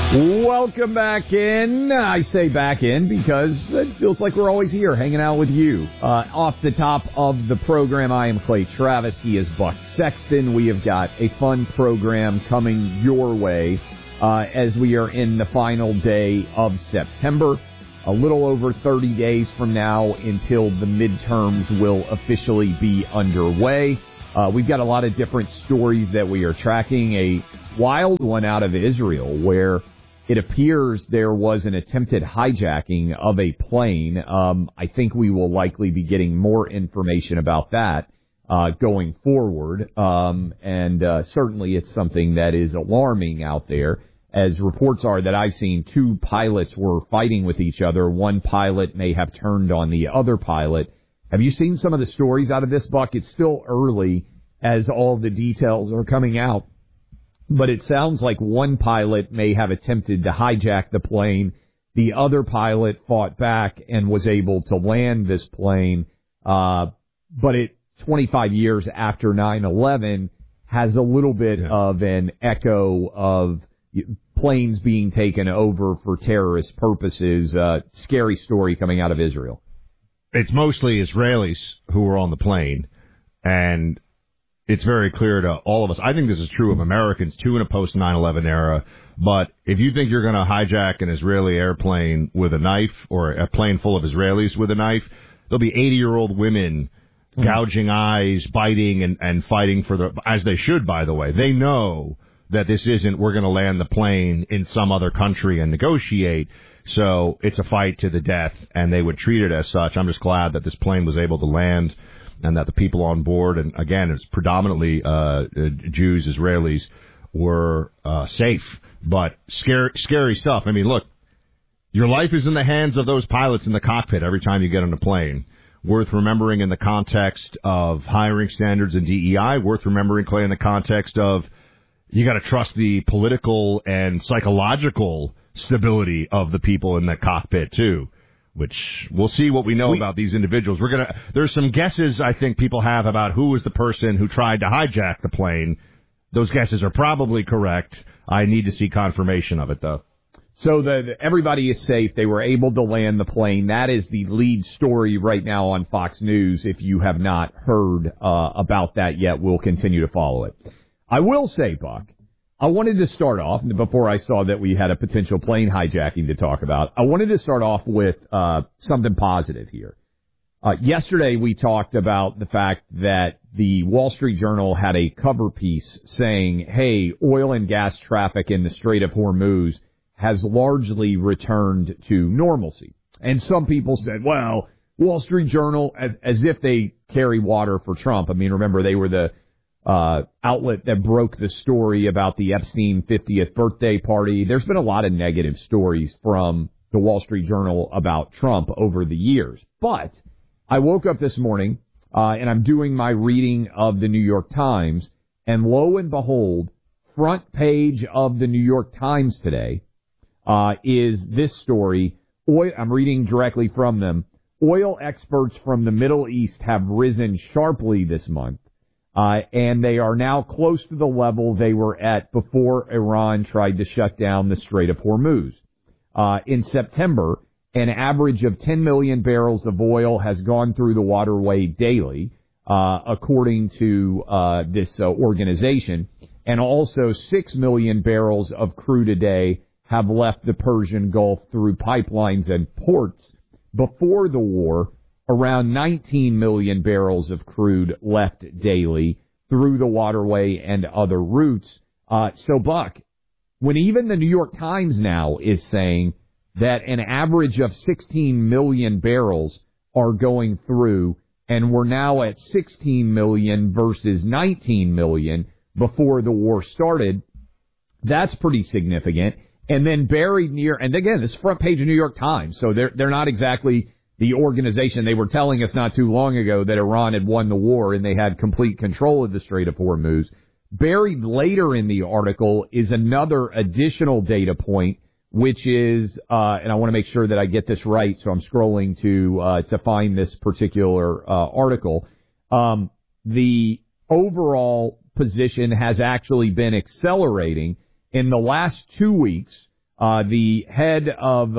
Welcome back in. I say back in because it feels like we're always here hanging out with you. Off the top of the program, I am Clay Travis. He is Buck Sexton. We have got a fun program coming your way as we are in the final day of September. A little over 30 days from now until the midterms will officially be underway. We've got a lot of different stories that we are tracking. A wild one out of Israel where it appears there was an attempted hijacking of a plane. I think we will likely be getting more information about that going forward. And certainly it's something that is alarming out there, as reports are that I've seen two pilots were fighting with each other. One pilot may have turned on the other pilot. Have you seen some of the stories out of this, Buck? It's still early as all the details are coming out. But it sounds like one pilot may have attempted to hijack the plane. The other pilot fought back and was able to land this plane. But 25 years after 9/11 has a little bit of an echo of planes being taken over for terrorist purposes. Scary story coming out of Israel. It's mostly Israelis who were on the plane, and it's very clear to all of us. I think this is true of Americans, too, in a post-9/11 era. But if you think you're going to hijack an Israeli airplane with a knife or a plane full of Israelis with a knife, there'll be 80-year-old women gouging eyes, biting, and fighting for as they should, by the way. They know that this isn't, we're going to land the plane in some other country and negotiate. So it's a fight to the death, and they would treat it as such. I'm just glad that this plane was able to land and that the people on board, and again, it's predominantly Jews, Israelis, were safe. But scary stuff. I mean, look, your life is in the hands of those pilots in the cockpit every time you get on a plane. Worth remembering in the context of hiring standards and DEI. Worth remembering, Clay, in the context of you got to trust the political and psychological stability of the people in the cockpit, too. Which we'll see what we know about these individuals. There's some guesses I think people have about who was the person who tried to hijack the plane. Those guesses are probably correct. I need to see confirmation of it, though. So everybody is safe. They were able to land the plane. That is the lead story right now on Fox News. If you have not heard about that yet, we'll continue to follow it. I will say, Buck, I wanted to start off, before I saw that we had a potential plane hijacking to talk about, I wanted to start off with something positive here. Yesterday we talked about the fact that the Wall Street Journal had a cover piece saying, hey, oil and gas traffic in the Strait of Hormuz has largely returned to normalcy. And some people said, well, Wall Street Journal, as if they carry water for Trump. I mean, remember, they were the outlet that broke the story about the Epstein 50th birthday party. There's been a lot of negative stories from the Wall Street Journal about Trump over the years. But I woke up this morning, and I'm doing my reading of the New York Times, and lo and behold, front page of the New York Times today is this story. I'm reading directly from them. Oil experts from the Middle East have risen sharply this month. And they are now close to the level they were at before Iran tried to shut down the Strait of Hormuz. In September, an average of 10 million barrels of oil has gone through the waterway daily, according to this organization. And also 6 million barrels of crude a day have left the Persian Gulf through pipelines and ports. Before the war, around 19 million barrels of crude left daily through the waterway and other routes. So, Buck, when even the New York Times now is saying that an average of 16 million barrels are going through, and we're now at 16 million versus 19 million before the war started, that's pretty significant. And then buried near, and again, this is front page of New York Times, so they're not exactly the organization. They were telling us not too long ago that Iran had won the war and they had complete control of the Strait of Hormuz. Buried later in the article is another additional data point, which is, and I want to make sure that I get this right, so I'm scrolling to find this particular article. The overall position has actually been accelerating in the last 2 weeks. The head of,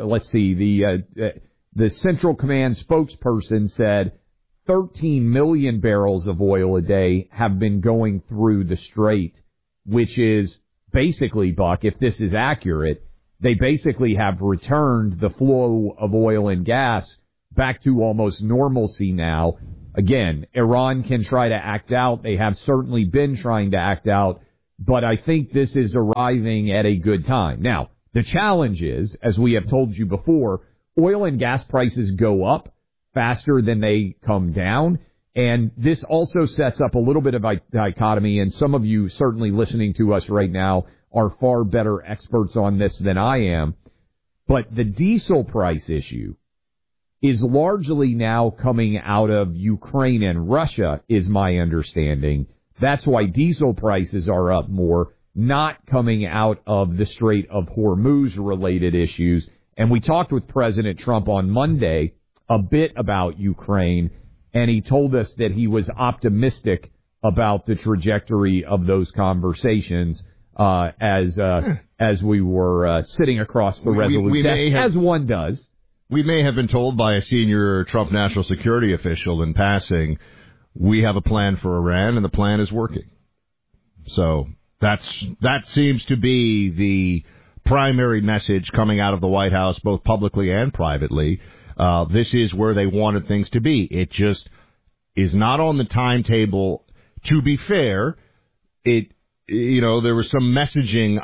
the Central Command spokesperson said 13 million barrels of oil a day have been going through the strait, which is basically, Buck, if this is accurate, they basically have returned the flow of oil and gas back to almost normalcy now. Again, Iran can try to act out. They have certainly been trying to act out, but I think this is arriving at a good time. Now, the challenge is, as we have told you before, oil and gas prices go up faster than they come down, and this also sets up a little bit of a dichotomy, and some of you certainly listening to us right now are far better experts on this than I am, but the diesel price issue is largely now coming out of Ukraine and Russia, is my understanding. That's why diesel prices are up more, not coming out of the Strait of Hormuz-related issues. And we talked with President Trump on Monday a bit about Ukraine, and he told us that he was optimistic about the trajectory of those conversations as we were sitting across the Resolute desk, as one does. We may have been told by a senior Trump national security official in passing, we have a plan for Iran, and the plan is working. So that seems to be the primary message coming out of the White House, both publicly and privately. This is where they wanted things to be. It just is not on the timetable. To be fair, there was some messaging,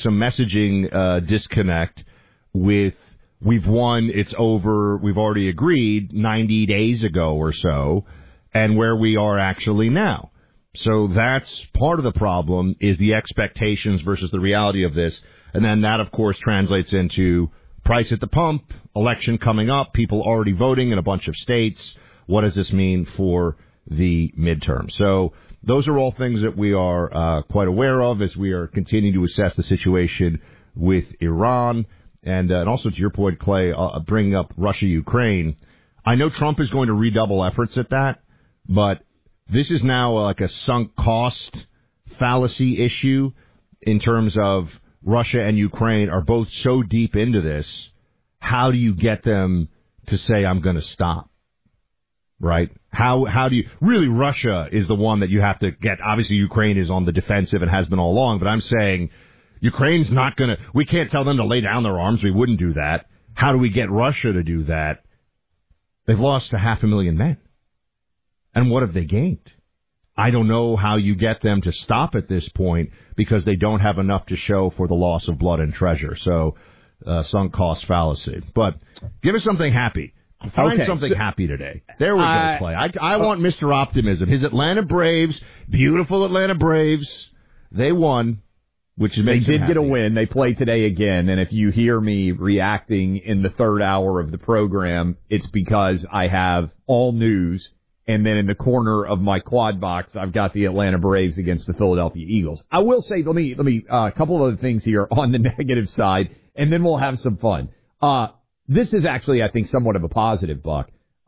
disconnect with we've won, it's over, we've already agreed 90 days ago or so, and where we are actually now. So that's part of the problem, is the expectations versus the reality of this. And then that, of course, translates into price at the pump, election coming up, people already voting in a bunch of states. What does this mean for the midterm? So those are all things that we are quite aware of as we are continuing to assess the situation with Iran. And also to your point, Clay, bringing up Russia-Ukraine, I know Trump is going to redouble efforts at that, but this is now like a sunk cost fallacy issue in terms of Russia and Ukraine are both so deep into this. How do you get them to say, I'm going to stop? Right? How do you really? Russia is the one that you have to get. Obviously, Ukraine is on the defensive and has been all along, but I'm saying Ukraine's not going to, we can't tell them to lay down their arms. We wouldn't do that. How do we get Russia to do that? They've lost 500,000 men. And what have they gained? I don't know how you get them to stop at this point because they don't have enough to show for the loss of blood and treasure. So, sunk cost fallacy. But give us something happy. Find something happy today. There we go, Clay. I want Mr. Optimism. His Atlanta Braves, beautiful Atlanta Braves, they won, which makes They did happy. get a win. They play today again, and if you hear me reacting in the third hour of the program, it's because I have all news, and then in the corner of my quad box, I've got the Atlanta Braves against the Philadelphia Eagles. I will say, let me a couple of other things here on the negative side, and then we'll have some fun. This is actually, I think, somewhat of a positive, Buck.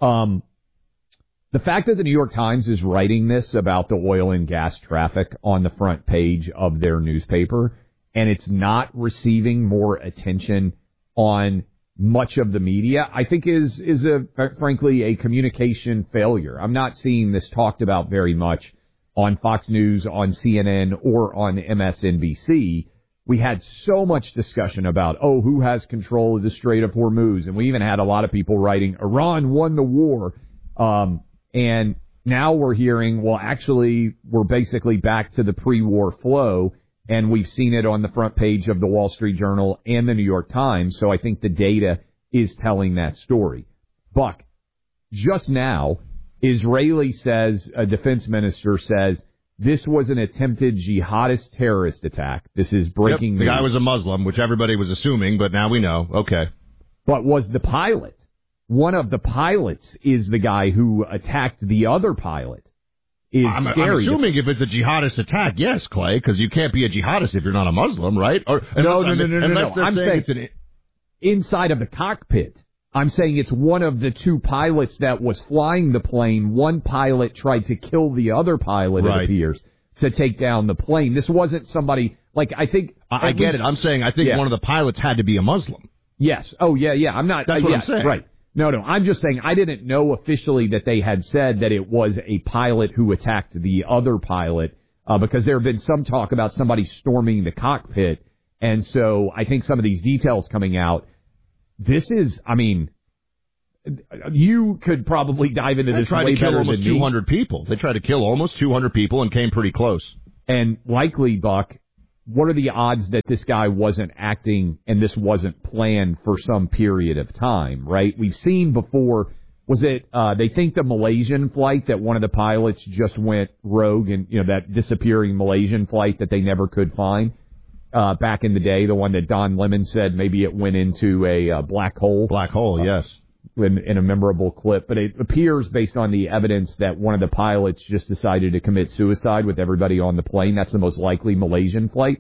The fact that the New York Times is writing this about the oil and gas traffic on the front page of their newspaper, and it's not receiving more attention on much of the media, I think is frankly a communication failure. I'm not seeing this talked about very much on Fox News, on CNN, or on MSNBC. We had so much discussion about, who has control of the Strait of Hormuz, and we even had a lot of people writing, Iran won the war. And now we're hearing, well, actually, we're basically back to the pre-war flow, and we've seen it on the front page of the Wall Street Journal and the New York Times, so I think the data is telling that story. Buck, just now, Israeli says, a defense minister says, this was an attempted jihadist terrorist attack. This is breaking news. The guy was a Muslim, which everybody was assuming, but now we know. Okay. But was the pilot? One of the pilots is the guy who attacked the other pilot. I'm assuming if it's a jihadist attack, yes, Clay, because you can't be a jihadist if you're not a Muslim, right? No. I'm saying it's inside of the cockpit. I'm saying it's one of the two pilots that was flying the plane. One pilot tried to kill the other pilot, right. It appears. to take down the plane. This wasn't somebody, like, I think... I get it. I'm saying I think one of the pilots had to be a Muslim. Yes. Oh, yeah. I'm not... That's what I'm saying. Right. No. I'm just saying I didn't know officially that they had said that it was a pilot who attacked the other pilot, because there have been some talk about somebody storming the cockpit. And so I think some of these details coming out, this is, I mean, you could probably dive into this way better than me. They tried to kill almost 200 people. They tried to kill almost 200 people and came pretty close. And likely, Buck, what are the odds that this guy wasn't acting and this wasn't planned for some period of time, right? We've seen before, was it, they think the Malaysian flight that one of the pilots just went rogue and, that disappearing Malaysian flight that they never could find, back in the day, the one that Don Lemon said maybe it went into a black hole. Black hole, yes. In a memorable clip. But it appears, based on the evidence, that one of the pilots just decided to commit suicide with everybody on the plane. That's the most likely Malaysian flight.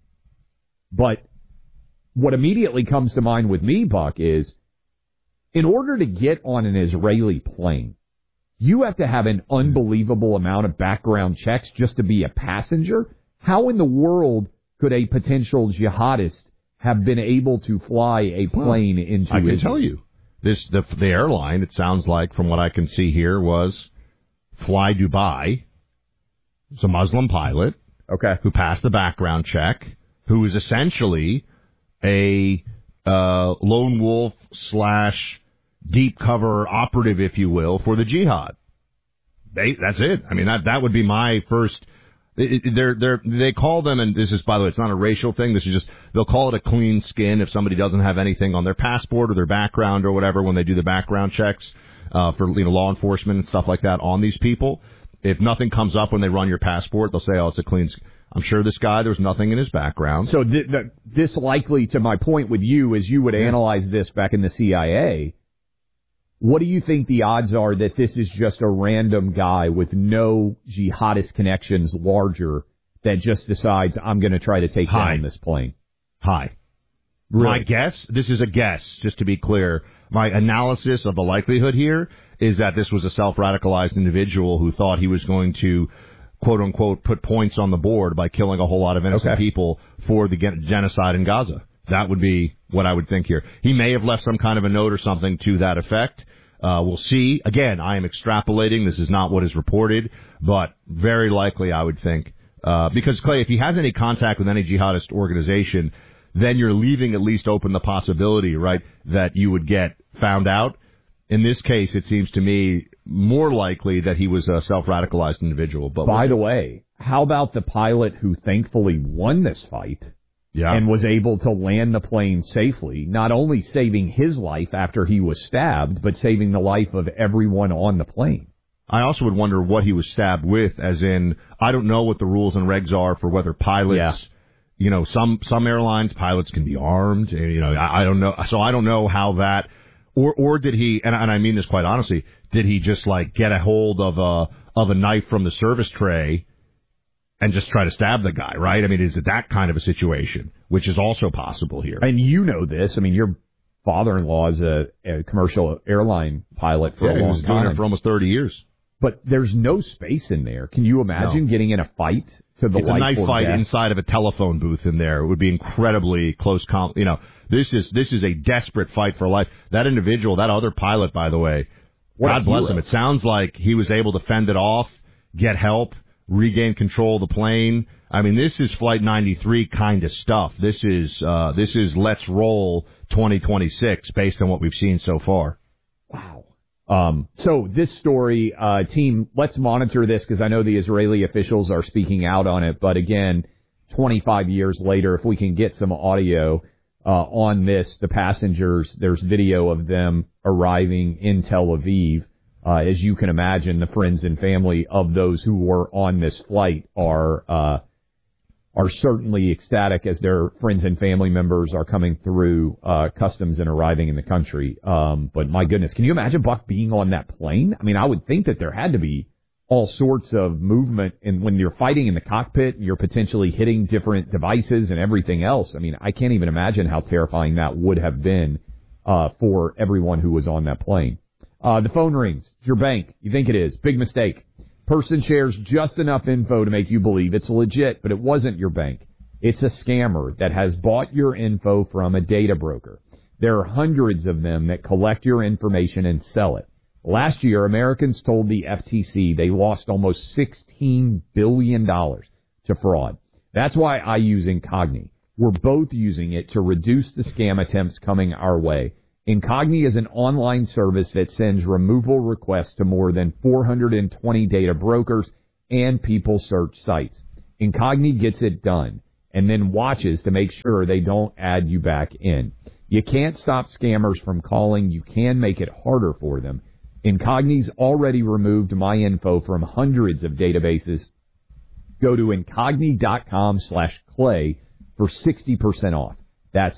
But what immediately comes to mind with me, Buck, is in order to get on an Israeli plane, you have to have an unbelievable amount of background checks just to be a passenger. How in the world could a potential jihadist have been able to fly a plane into Israel? I can tell you. The airline, it sounds like, from what I can see here, was Fly Dubai. It's a Muslim pilot. Okay. Who passed the background check, who is essentially a lone wolf / deep cover operative, if you will, for the jihad. That's it. I mean, that would be my first... They call them, and this is, by the way, it's not a racial thing. This is just, they'll call it a clean skin if somebody doesn't have anything on their passport or their background or whatever when they do the background checks for law enforcement and stuff like that on these people. If nothing comes up when they run your passport, they'll say, it's a clean skin. I'm sure this guy, there's nothing in his background. So this likely, to my point with you, is you would analyze this back in the CIA. What do you think the odds are that this is just a random guy with no jihadist connections larger that just decides, I'm going to try to take down this plane? High. Really? My guess, this is a guess, just to be clear, my analysis of the likelihood here is that this was a self-radicalized individual who thought he was going to, quote-unquote, put points on the board by killing a whole lot of innocent people for the genocide in Gaza. That would be what I would think here. He may have left some kind of a note or something to that effect. We'll see. Again, I am extrapolating. This is not what is reported, but very likely I would think. Because, Clay, if he has any contact with any jihadist organization, then you're leaving at least open the possibility, right, that you would get found out. In this case, it seems to me more likely that he was a self-radicalized individual. But by the way, how about the pilot who thankfully won this fight? Yeah. And was able to land the plane safely, not only saving his life after he was stabbed, but saving the life of everyone on the plane. I also would wonder what he was stabbed with, as in, I don't know what the rules and regs are for whether pilots, some airlines, pilots can be armed, I don't know. So I don't know how that, or did he, and I mean this quite honestly, did he just get a hold of a knife from the service tray and just try to stab the guy, right? I mean, is it that kind of a situation, which is also possible here? And you know this. I mean, your father-in-law is a commercial airline pilot for a long time. He was doing it for almost 30 years. But there's no space in there. Can you imagine getting in a fight to the life or death? It's a knife fight inside of a telephone booth in there. It would be incredibly close. This is a desperate fight for life. That individual, that other pilot, by the way, God bless him. It sounds like he was able to fend it off, get help, regain control of the plane. I mean, this is Flight 93 kind of stuff. This is Let's Roll 2026 based on what we've seen so far. Wow. So this story, team, let's monitor this because I know the Israeli officials are speaking out on it. But again, 25 years later, if we can get some audio on this, the passengers, there's video of them arriving in Tel Aviv. As you can imagine, the friends and family of those who were on this flight are certainly ecstatic as their friends and family members are coming through customs and arriving in the country. But my goodness, can you imagine Buck being on that plane? I mean, I would think that there had to be all sorts of movement, and when you're fighting in the cockpit, you're potentially hitting different devices and everything else. I mean, I can't even imagine how terrifying that would have been for everyone who was on that plane. The phone rings. It's your bank. You think it is. Big mistake. Person shares just enough info to make you believe it's legit, but it wasn't your bank. It's a scammer that has bought your info from a data broker. There are hundreds of them that collect your information and sell it. Last year, Americans told the FTC they lost almost $16 billion to fraud. That's why I use Incogni. We're both using it to reduce the scam attempts coming our way. Incogni is an online service that sends removal requests to more than 420 data brokers and people search sites. Incogni gets it done and then watches to make sure they don't add you back in. You can't stop scammers from calling. You can make it harder for them. Incogni's already removed my info from hundreds of databases. Go to incogni.com/clay for 60% off. That's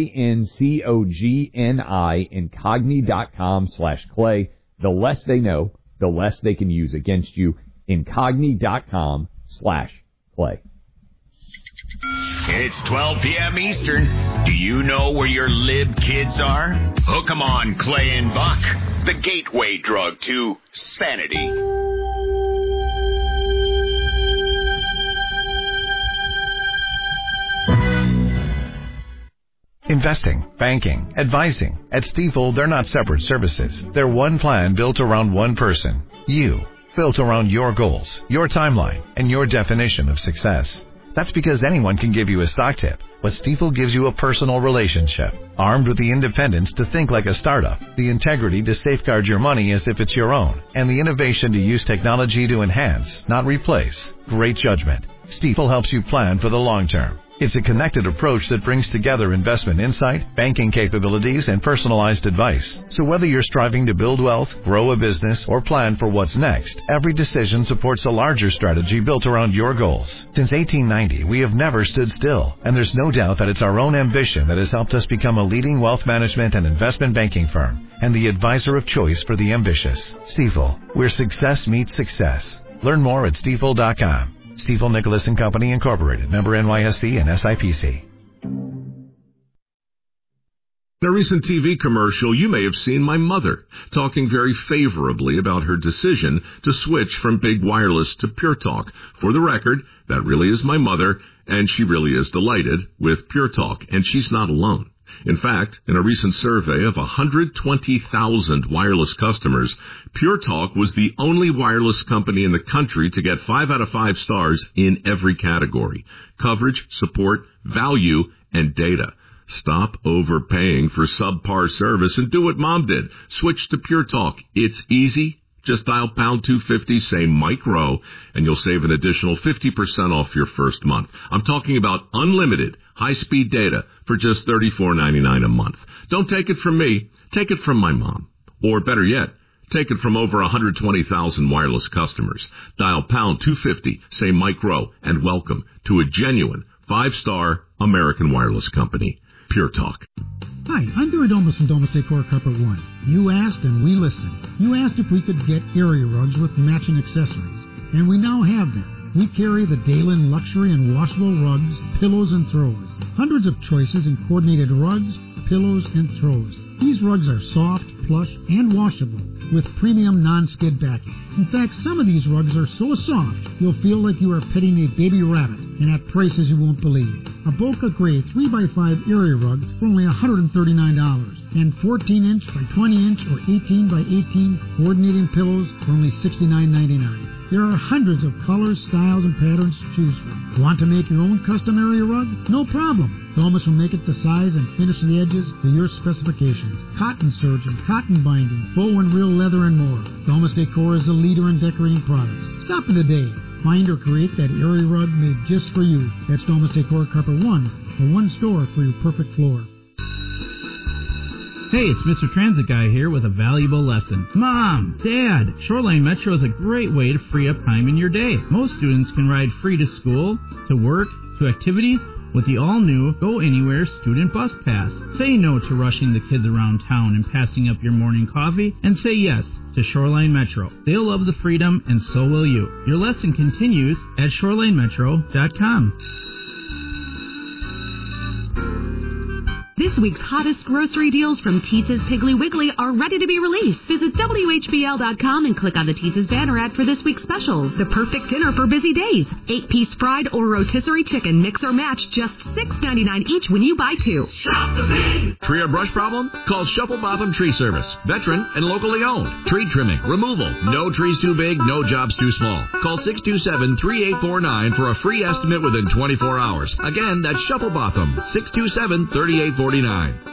INCOGNI, incogni.com/clay. The less they know, the less they can use against you. Incogni.com/clay. It's 12 p.m. Eastern. Do you know where your lib kids are? Hook 'em on Clay and Buck, the gateway drug to sanity. Investing, banking, advising. At Stifel, they're not separate services. They're one plan built around one person. You. Built around your goals, your timeline, and your definition of success. That's because anyone can give you a stock tip, but Stifel gives you a personal relationship, armed with the independence to think like a startup, the integrity to safeguard your money as if it's your own, and the innovation to use technology to enhance, not replace. Great judgment. Stifel helps you plan for the long term. It's a connected approach that brings together investment insight, banking capabilities, and personalized advice. So whether you're striving to build wealth, grow a business, or plan for what's next, every decision supports a larger strategy built around your goals. Since 1890, we have never stood still, and there's no doubt that it's our own ambition that has helped us become a leading wealth management and investment banking firm, and the advisor of choice for the ambitious. Stifel, where success meets success. Learn more at stifel.com. Stifel Nicholas & Company, Incorporated, member NYSE and SIPC. In a recent TV commercial, you may have seen my mother talking very favorably about her decision to switch from big wireless to Pure Talk. For the record, that really is my mother, and she really is delighted with Pure Talk, and she's not alone. In fact, in a recent survey of 120,000 wireless customers, Pure Talk was the only wireless company in the country to get 5 out of 5 stars in every category: coverage, support, value, and data. Stop overpaying for subpar service and do what Mom did. Switch to Pure Talk. It's easy. Just dial pound 250, say micro, and you'll save an additional 50% off your first month. I'm talking about unlimited high-speed data for just $34.99 a month. Don't take it from me. Take it from my mom. Or better yet, take it from over 120,000 wireless customers. Dial pound 250, say micro, and welcome to a genuine 5-star American wireless company. Pure Talk. Hi, I'm Barry Domus from Domus Decor Carpet One. You asked and we listened. You asked if we could get area rugs with matching accessories, and we now have them. We carry the Dalen luxury and washable rugs, pillows, and throws. Hundreds of choices in coordinated rugs, pillows, and throws. These rugs are soft, plush, and washable with premium non-skid backing. In fact, some of these rugs are so soft, you'll feel like you are petting a baby rabbit, and at prices you won't believe. A Boca Gray 3x5 area rug for only $139, and 14-inch by 20-inch or 18 by 18 coordinating pillows for only $69.99. There are hundreds of colors, styles, and patterns to choose from. Want to make your own custom area rug? No problem. Domus will make it to size and finish the edges to your specifications. Cotton serge and cotton binding, faux and real leather, and more. Domus Decor is the leader in decorating products. Stop in today. Find or create that area rug made just for you. That's Domus Decor Carpet One, the one store for your perfect floor. Hey, it's Mr. Transit Guy here with a valuable lesson. Mom, Dad, Shoreline Metro is a great way to free up time in your day. Most students can ride free to school, to work, to activities with the all-new Go Anywhere Student Bus Pass. Say no to rushing the kids around town and passing up your morning coffee, and say yes to Shoreline Metro. They'll love the freedom, and so will you. Your lesson continues at shorelinemetro.com. This week's hottest grocery deals from Teetza's Piggly Wiggly are ready to be released. Visit WHBL.com and click on the Teetza's banner ad for this week's specials. The perfect dinner for busy days. 8-piece fried or rotisserie chicken, mix or match, just $6.99 each when you buy 2. Shop the Big! Tree or brush problem? Call Shuffle Botham Tree Service. Veteran and locally owned. Tree trimming, removal. No trees too big, no jobs too small. Call 627-3849 for a free estimate within 24 hours. Again, that's Shuffle Botham. 627-3849.